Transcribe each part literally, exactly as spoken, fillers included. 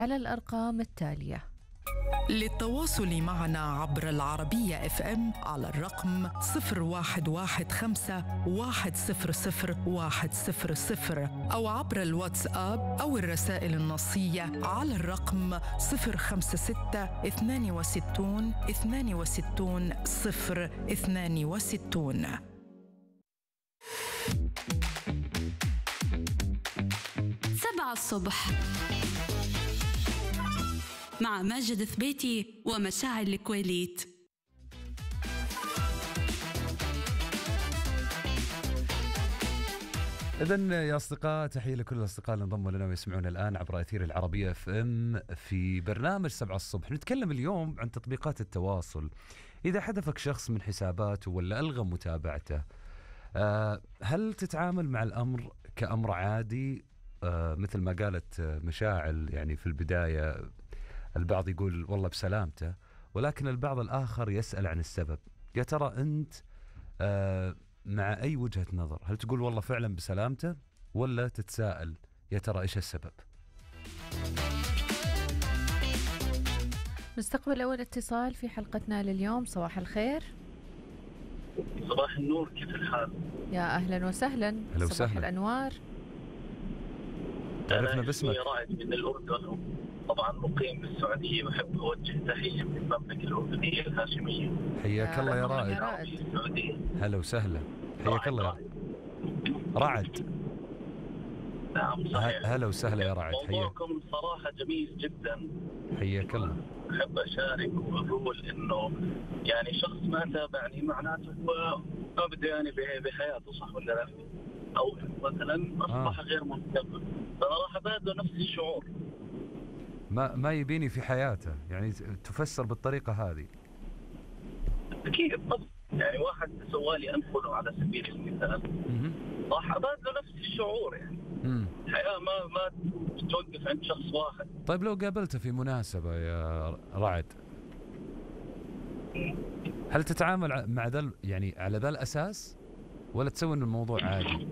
على الأرقام التالية. للتواصل معنا عبر العربية اف ام على الرقم صفر واحد واحد خمسة واحد صفر صفر واحد صفر صفر أو عبر الواتساب أو الرسائل النصية على الرقم صفر خمسة ستة اثنان وستون اثنان وستون صفر اثنان وستون. سبعة الصبح مع ماجد ثبيتي ومشاعل الكويليت. إذن يا أصدقاء، تحية لكل الأصدقاء اللي انضموا لنا ويسمعون الآن عبر أثير العربية اف ام في برنامج سبعة الصبح. نتكلم اليوم عن تطبيقات التواصل. إذا حذفك شخص من حساباته ولا ألغى متابعته، أه هل تتعامل مع الأمر كأمر عادي أه مثل ما قالت مشاعل؟ يعني في البداية البعض يقول والله بسلامته، ولكن البعض الآخر يسأل عن السبب. يا ترى أنت آه مع أي وجهة نظر؟ هل تقول والله فعلا بسلامته، ولا تتساءل يا ترى إيش السبب؟ نستقبل أول اتصال في حلقتنا لليوم. صباح الخير. صباح النور، كيف الحال؟ يا أهلا وسهلا. هلا صباح وسهلا. الأنوار. تعرفنا باسمك؟ أنا رائد من الأردن، طبعا مقيم بالسعودية، وأحب أوجه تحية من المملكة الأردنية الهاشمية. حياك الله يا رائد. السعودية. هلا وسهلا، حياك الله يا رعد. نعم صحيح. هلا وسهلا يا رعد. موضوعكم صراحة جميل جدا. حياك الله. أحب أشارك وأقول إنه يعني شخص ما تابعني معناته هو ما بده يعني بحياته، صح ولا لا؟ أو مثلا أصبح آه. غير مهتم، فأنا راح أبادله نفس الشعور. ما ما يبيني في حياته، يعني تفسر بالطريقة هذه؟ أكيد طبعا. يعني واحد سوالي أنفله على سبيل المثال، راح أبادله نفس الشعور. يعني مم. الحياة ما ما تتوقف عند شخص واحد. طيب لو قابلته في مناسبة يا رعد، هل تتعامل مع ذا يعني على ذا الأساس، ولا تسوي إن الموضوع عادي؟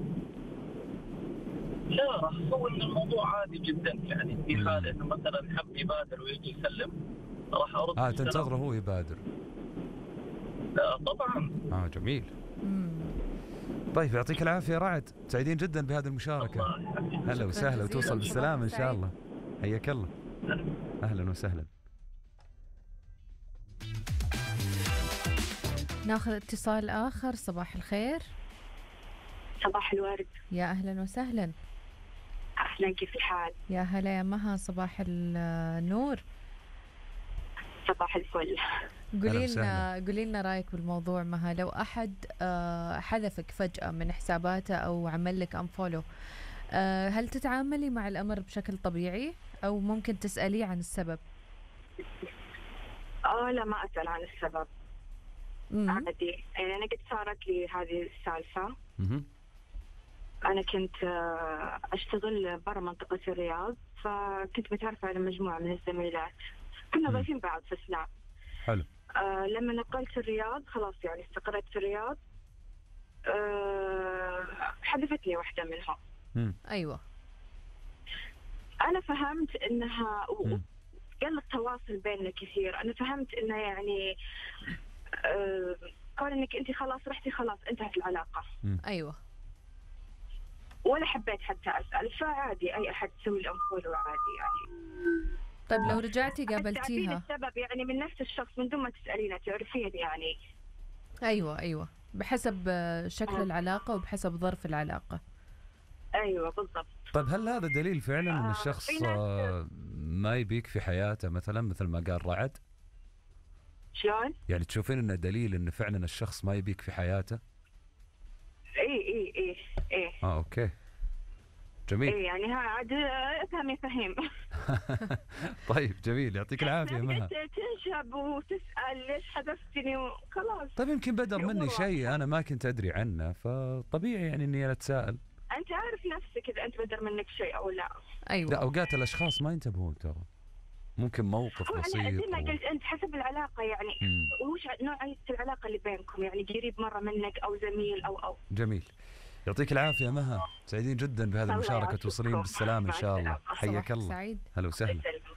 لا، راح أسوي إن الموضوع عادي جدا. يعني في حال إنه مثلا حب يبادر ويجي يسلم، راح أرد. آه تنتظره هو يبادر؟ لا طبعا. آه جميل. مم. طيب يعطيك العافية رعد، سعيدين جدا بهذه المشاركة. هلا وسهلا، وتوصل بالسلامة إن شاء الله. حياك الله. أهلا وسهلا. ناخذ اتصال آخر. صباح الخير. صباح الورد. يا أهلا وسهلا. أهلا، كيف الحال؟ يا هلا يا مها، صباح النور. صباح الفل. قولي لنا قولي لنا رايك بالموضوع مها. لو أحد حذفك فجأة من حساباته أو عمل لك أنفولو، هل تتعاملي مع الأمر بشكل طبيعي أو ممكن تسأليه عن السبب؟ آه لا، ما أسأل عن السبب عادي. يعني أنا قد صارت لي هذه السالفة. أنا كنت أشتغل برا منطقة الرياض، فكنت متعرفة على مجموعة من الزميلات، كنا ضايفين بعض في سناب. حلو. آه لما نقلت الرياض خلاص، يعني استقريت في الرياض، آه حذفتني واحدة منهم. مم. أيوة. أنا فهمت إنها قل التواصل بيننا كثير. أنا فهمت إنه يعني آه قال إنك أنت خلاص رحتي، خلاص انتهت العلاقة. مم. أيوة. ولا حبيت حتى أسأل، فعادي أي أحد يسوي الأنفولو عادي يعني. طيب لو رجعتي قابلتيها؟ السبب يعني من نفس الشخص من دون ما تسألينه، تعرفين يعني. أيوة أيوة، بحسب شكل أه. العلاقة وبحسب ظرف العلاقة. أيوة بالضبط. طيب هل هذا دليل فعلا أن الشخص آه ما يبيك في حياته مثلا مثل ما قال رعد؟ شلون؟ يعني تشوفين أنه دليل أن فعلا الشخص ما يبيك في حياته؟ إيه إيه إيه إيه. آه أوكي جميل. إيه يعني ها عاد افهم يفهم. طيب جميل، يعطيك العافية مها. تنشب وتسأل ليش حذفتني وخلاص. طيب يمكن بدر مني شيء أنا ما كنت أدري عنه، فطبيعي يعني إني أنا أتساءل. أنت عارف نفسك إذا أنت بدر منك شيء أو لا. أيوة. لا أوقات الأشخاص ما ينتبهون ترى، ممكن موقف بسيط. أنا زي ما قلت أنت حسب العلاقة يعني. وش نوعية العلاقة اللي بينكم، يعني قريب مرة منك أو زميل أو أو. جميل، يعطيك العافية مها، سعيدين جدا بهذه المشاركة، توصلين بالسلامة إن شاء الله. حياك الله. سعيد. هلا وسهلا.